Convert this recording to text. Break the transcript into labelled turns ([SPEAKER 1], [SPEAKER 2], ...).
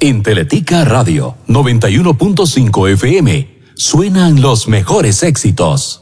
[SPEAKER 1] En Teletica Radio 91.5 FM suenan los mejores éxitos.